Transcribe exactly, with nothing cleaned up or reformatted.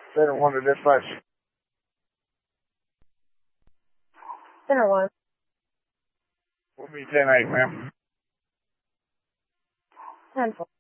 Center one to dispatch. Center one. We'll be ten eight, ma'am. ten four.